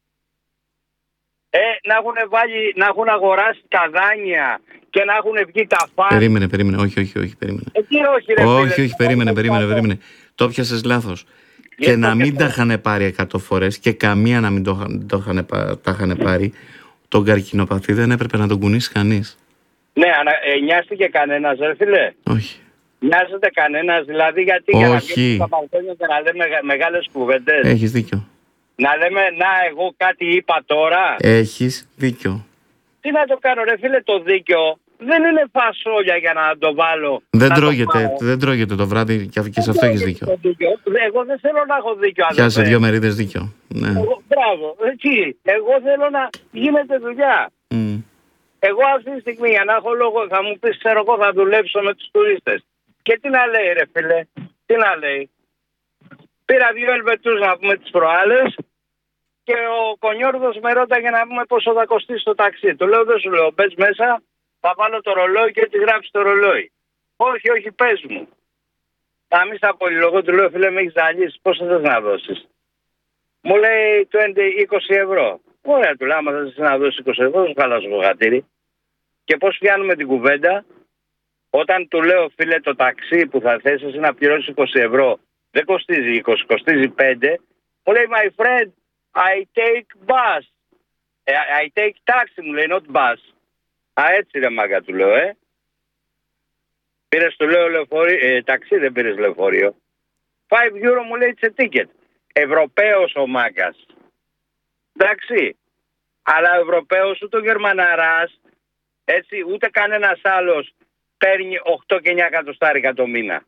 S4: Να έχουν αγοράσει τα δάνεια και να έχουν βγει τα φάρμακα.
S2: Περίμενε, όχι, περίμενε.
S4: Όχι, ρε φίλε.
S2: Όχι, περίμενε. Το πιάσες λάθος. Και να μην τα είχαν πάρει 100 φορές και καμία να μην τα είχαν πάρει, τον καρκινοπαθή δεν έπρεπε να τον κουνήσει κανείς.
S4: Ναι, νοιάστηκε κανένας ρε φίλε?
S2: Όχι.
S4: Νοιάζεται κανένας, δηλαδή γιατί για να βγει στα μπαλκόνια και να λέμε μεγάλες κουβέντες?
S2: Έχεις δίκιο.
S4: Να λέμε, εγώ κάτι είπα τώρα.
S2: Έχεις δίκιο.
S4: Τι να το κάνω ρε φίλε, το δίκιο δεν είναι φασόλια για να το βάλω.
S2: Δεν τρώγεται το βράδυ και σε αυτό έχεις δίκιο.
S4: Εγώ δεν θέλω να έχω δίκιο.
S2: Πιάσε 2 μερίδες δίκιο. Ναι.
S4: Μπράβο, εκεί. Εγώ θέλω να γίνεται δουλειά. Εγώ αυτή τη στιγμή για να έχω λόγο θα μου πεις ξέρω εγώ θα δουλέψω με τους τουρίστες. Και τι να λέει ρε φίλε, τι να λέει. Πήρα 2 Ελβετούς να πούμε τις προάλλες και ο Κονιόρδος με ρώταγε να πούμε πόσο θα κοστίσει το ταξί. Του λέω δεν σου λέω, μπες μέσα, θα βάλω το ρολόι και τι γράψει το ρολόι. Όχι, όχι, πες μου. Θα μη στα πολυλογώ, του λέω φίλε με έχεις ζαλίσει, πόσο θες να δώσεις. Μου λέει 20 ευρώ. Ωραία, του λέω, άμα θες να δώσεις 20 ευρώ, σου χαλάσω το χατήρι. Και πώς πιάνουμε την κουβέντα, όταν του λέω φίλε το ταξί που θα θέσεις να πληρώσεις 20 ευρώ, δεν κοστίζει 20, κοστίζει 5. Μου λέει my friend, I take bus. I take taxi μου λέει, not bus. Α, έτσι ρε μάγκα του λέω, Πήρες του λέω λεωφορείο, ταξί δεν πήρες λεωφορείο. 5 euro μου λέει it's a ticket. Ευρωπαίος ο μάγκας. Εντάξει. Αλλά ο Ευρωπαίος ούτε ο Γερμαναράς, έτσι, ούτε κανένας άλλος παίρνει 8 και 9 εκατοστάρικα το μήνα.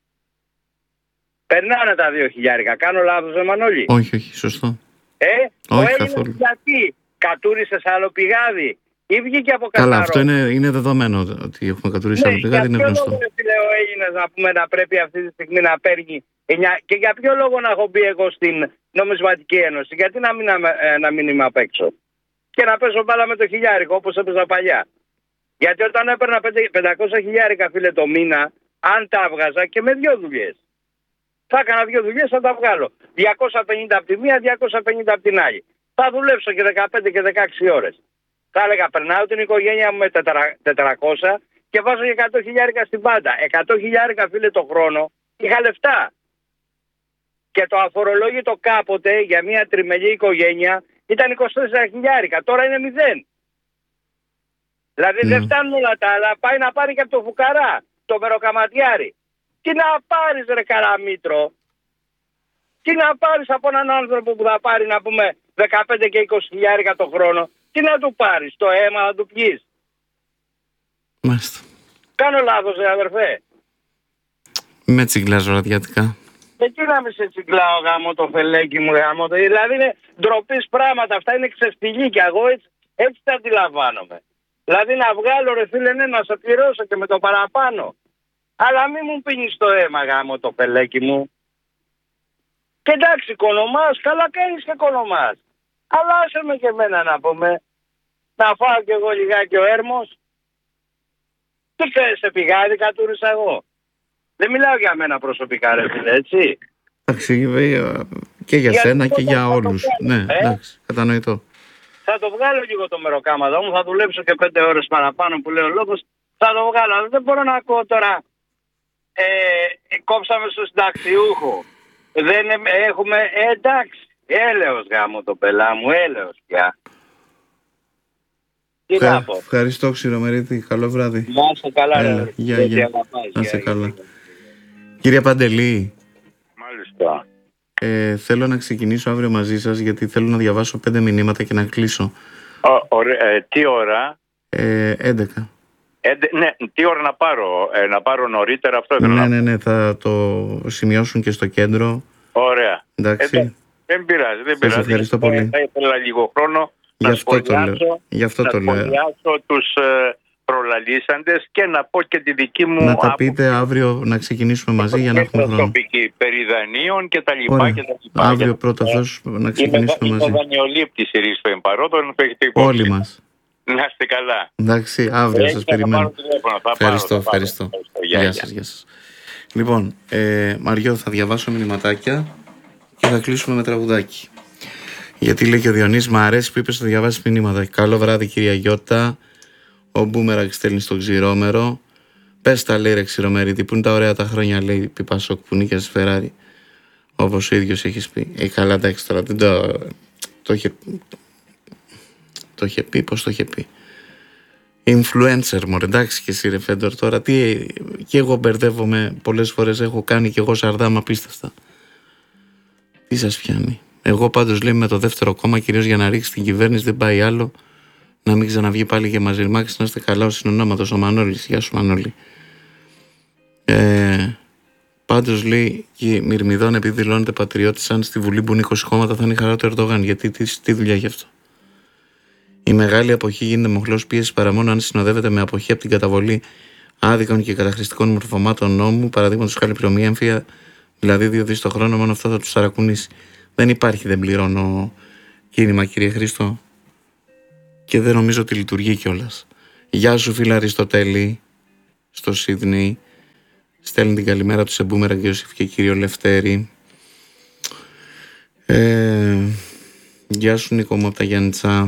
S4: Περνάνε τα 2.000. Κάνω λάθος, Μανώλη?
S2: Όχι, όχι, σωστό.
S4: Όχι καθόλου. Γιατί κατούρισες άλλο πηγάδι ή βγήκε από καθαρό?
S2: Καλά, αυτό είναι δεδομένο ότι έχουμε κατουρίσει άλλο πηγάδι, είναι γνωστό.
S4: Για ποιο λόγο ο Έλληνας να πούμε να πρέπει αυτή τη στιγμή να παίρνει 9, και για ποιο λόγο να έχω μπει εγώ στην Νομισματική Ένωση? Γιατί να μην είμαι απ' έξω και να παίζω μπάλα με το 1.000 όπως έπαιζα παλιά? Γιατί όταν έπαιρνα 500.000 φίλε το μήνα, αν τα έβγαζα και με 2 δουλειές. Θα έκανα 2 δουλειές, θα τα βγάλω. 250 από τη μία, 250 από την άλλη. Θα δουλέψω και 15 και 16 ώρες. Θα έλεγα, περνάω την οικογένεια μου με 400 και βάζω και 100.000 στην πάντα. 100.000 φίλε το χρόνο, είχα λεφτά. Και το αφορολόγητο κάποτε για μια τριμελή οικογένεια ήταν 24.000. Τώρα είναι 0. Δηλαδή δεν φτάνουν όλα τα άλλα, πάει να πάρει και από το φουκαρά, το μεροκαματιάρι. Τι να πάρεις ρε Καραμήτρο? Τι να πάρεις από έναν άνθρωπο που θα πάρει να πούμε 15 και 20.000 το χρόνο? Τι να του πάρεις? Το αίμα να του πιείς?
S2: Μάλιστα.
S4: Κάνω λάθος αδερφέ?
S2: Με τσιγκλάζω ραδιατικά.
S4: Τι να μην σε τσιγκλάω γάμο το φελέκι μου γάμο το. Δηλαδή είναι ντροπής πράγματα. Αυτά είναι ξεφτιλίκια. Εγώ έτσι τα αντιλαμβάνομαι. Δηλαδή να βγάλω ρε φίλε να σε πληρώσω και με το παραπάνω. Αλλά μη μου πίνεις το αίμα γάμο το πελέκι μου. Και εντάξει κονομάς, καλά κάνεις και κονομάς. Αλλά άσε με και εμένα να πούμε. Να φάω κι εγώ λιγάκι ο έρμος. Τι σε πηγάδι κατούρισα εγώ? Δεν μιλάω για μένα προσωπικά ρε φίλε, έτσι.
S2: Εντάξει, και για σένα και για όλους. Ναι, εντάξει, κατανοητό.
S4: Θα το βγάλω λίγο το μεροκάματο μου, θα δουλέψω και 5 ώρες παραπάνω που λέει ο λόγος. Θα το βγάλω, αλλά δεν μπορώ να ακούω τώρα. Κόψαμε στο συνταξιούχο. Δεν έχουμε, εντάξει, έλεος γάμο το πελά μου, έλεος πια. Τι να πω.
S2: Ευχαριστώ Ξηρομερίτη, καλό βράδυ.
S4: Να είσαι καλά ρε.
S2: Γεια. Να είσαι καλά. Κύριε Παντελή.
S1: Μάλιστα.
S2: Θέλω να ξεκινήσω αύριο μαζί σας γιατί θέλω να διαβάσω 5 μηνύματα και να κλείσω.
S1: Τι ώρα?
S2: 11.
S1: Ναι, τι ώρα να πάρω νωρίτερα αυτό?
S2: Ναι, θα το σημειώσουν και στο κέντρο.
S1: Ωραία.
S2: Εντάξει.
S1: Δεν πειράζει.
S2: Σας ευχαριστώ πολύ.
S1: Θα ήθελα λίγο χρόνο
S2: Γι' αυτό το λέω.
S1: σχολιάσω τους προλαλήσαντες και να πω και τη δική μου
S2: να τα πείτε αύριο, να ξεκινήσουμε μαζί για να έχουμε χρόνο.
S1: Προσωπική περί δανείων και τα λοιπά.
S2: Αύριο πρώτα Θεός να ξεκινήσουμε μαζί.
S1: Είμαι δανειολήπτης Ρίστο εμπαρόντων.
S2: Όλοι μας.
S1: Να είστε καλά.
S2: Εντάξει, αύριο σας περιμένω. Ευχαριστώ. Γεια σας. Λοιπόν, Μαριό, θα διαβάσω μηνυματάκια και θα κλείσουμε με τραγουδάκι. Γιατί λέει και ο Διονύσης, μ' αρέσει που είπες να διαβάσεις μηνύματα. Καλό βράδυ κυρία Γιώτα. Ο Μπούμεραγκ στέλνει στο Ξηρόμερο. Πες τα λέει ρε Ξηρομερίτη, που είναι τα ωραία τα χρόνια, λέει Πιπασόκ που νίκιασε Φεράρι. Όπως ο ίδιος έχεις πει. Καλά, εντάξει τώρα, δεν το είχε πει, πώς το είχε πει. Influencer μωρέ, εντάξει και εσύ ρε Φέντορ τώρα. Και εγώ μπερδεύομαι πολλές φορές, έχω κάνει και εγώ σαρδάμα απίστευτα. Τι σας πιάνει? Εγώ πάντως λέει με το δεύτερο κόμμα, κυρίως για να ρίξει την κυβέρνηση, δεν πάει άλλο να μην ξαναβγεί πάλι για μαζερμάκι. Να είστε καλά, ο συνονόματος ο Μανώλης. Γεια σου Μανώλη. Πάντως λέει και Μυρμηδών, επειδή δηλώνεται πατριώτης, αν στη Βουλή μπουν 20 κόμματα θα είναι η χαρά του Ερντογάν. Γιατί τι δουλειά έχει αυτό? Η μεγάλη αποχή γίνεται μοχλός πίεση παρά μόνο αν συνοδεύεται με αποχή από την καταβολή άδικων και καταχρηστικών μορφωμάτων νόμου, παραδείγματος χάρη πληρωμή έμφυα, δηλαδή 2 δις το χρόνο, μόνο αυτό θα τους ταρακουνήσει. Δεν υπάρχει, δεν πληρώνω κίνημα, κύριε Χρήστο, και δεν νομίζω ότι λειτουργεί κιόλας. Γεια σου, φίλε Αριστοτέλη, στο Σίδνεϊ. Στέλνει την καλημέρα του σε Μπούμερα και Ιωσήφ και κύριο Λευτέρη. Γεια σου, Νίκο μου από τα Γιάννητσα.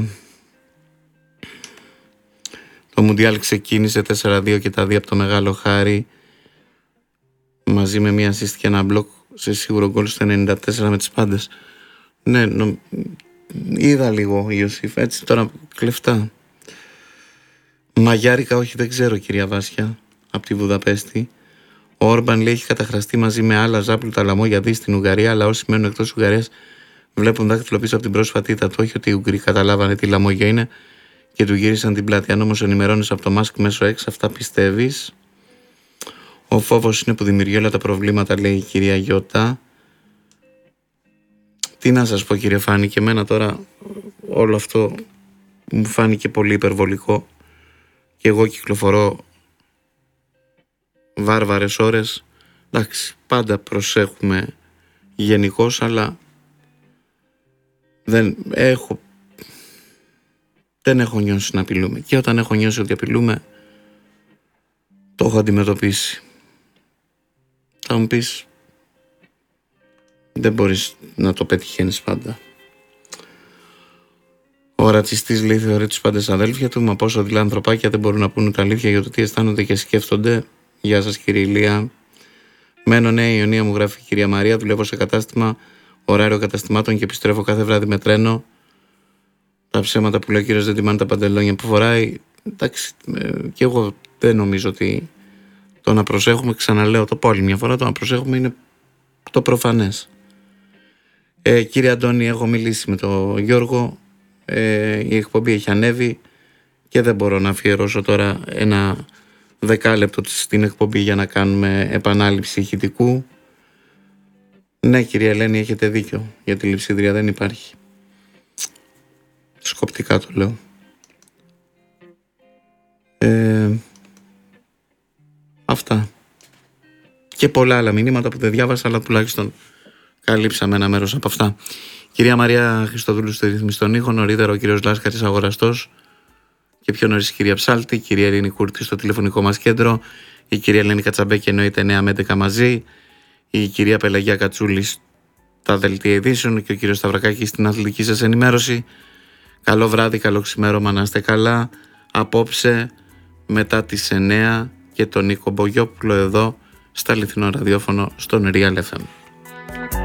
S2: Το Μουντιάλ ξεκίνησε 4-2 και τα 2 από το Μεγάλο Χάρη, μαζί με μία assist και ένα μπλοκ σε σίγουρο γκολ στο 94 με τις πάντες. Ναι, είδα λίγο Ιωσήφ, έτσι τώρα κλεφτά. Μαγιάρικα όχι, δεν ξέρω, κυρία Βάσια από τη Βουδαπέστη. Ο Όρμπαν λέει έχει καταχραστεί μαζί με άλλα ζάπλουτα λαμόγια δι στην Ουγγαρία, αλλά όσοι μένουν εκτός Ουγγαρίας βλέπουν δάχτυλο πίσω από την πρόσφατη ήττα του. Όχι ότι οι Ουγγροί καταλάβανε τι λαμόγια είναι και του γύρισαν την πλάτη. Αν όμως ενημερώνεις από το Μάσκ μέσω έξω, αυτά πιστεύεις? Ο φόβος είναι που δημιουργεί όλα τα προβλήματα, λέει η κυρία Γιώτα. Τι να σας πω, κύριε Φάνη, και εμένα τώρα όλο αυτό μου φάνηκε πολύ υπερβολικό και εγώ κυκλοφορώ βάρβαρες ώρες. Εντάξει, πάντα προσέχουμε γενικώς, αλλά δεν έχω νιώσει να απειλούμε, και όταν έχω νιώσει ότι απειλούμε το έχω αντιμετωπίσει. Θα μου πεις, δεν μπορείς να το πετυχαίνεις πάντα. Ο ρατσιστής, λέει, θεωρεί τους πάντες αδέλφια του, μα πόσο δειλά ανθρωπάκια δεν μπορούν να πούνε τα αλήθεια για το τι αισθάνονται και σκέφτονται. Γεια σας, κύριε Ηλία. Μένω Νέα Ιωνία, μου γράφει η κυρία Μαρία. Δουλεύω σε κατάστημα, ωράριο καταστημάτων και επιστρέφω κάθε βράδυ με τρένο. Τα ψέματα που λέει ο κύριος δεν τιμάνε τα παντελόνια που φοράει. Εντάξει, και εγώ δεν νομίζω ότι το να προσέχουμε, ξαναλέω, το πω άλλη μια φορά, το να προσέχουμε είναι το προφανές. Κύριε Αντώνη, έχω μιλήσει με τον Γιώργο. Η εκπομπή έχει ανέβει και δεν μπορώ να αφιερώσω τώρα ένα 10 λεπτό στην εκπομπή για να κάνουμε επανάληψη ηχητικού. Ναι, κυρία Ελένη, έχετε δίκιο. Για τη λειψίδρια δεν υπάρχει. Σκοπτικά το λέω. Αυτά. Και πολλά άλλα μηνύματα που δεν διάβασα, αλλά τουλάχιστον καλύψαμε ένα μέρος από αυτά. Κυρία Μαρία Χριστοδούλου στη ρύθμιση των ήχων, νωρίτερα ο κύριος Λάσκαρης αγοραστός και πιο νωρίς η κυρία Ψάλτη, η κυρία Ειρήνη Κούρτη στο τηλεφωνικό μας κέντρο, η κυρία Ελένη Κατσαμπέκη εννοείται 9 με 11 μαζί, η κυρία Πελαγιά Κατσούλη στα δελτία ειδήσεων και ο κύριος Σταυρακάκης στην αθλητική σας ενημέρωση. Καλό βράδυ, καλό ξημέρωμα, να είστε καλά. Απόψε μετά τις 9 και τον Νίκο Μπογιόπουλο εδώ στα Αληθινό Ραδιόφωνο στον Real FM.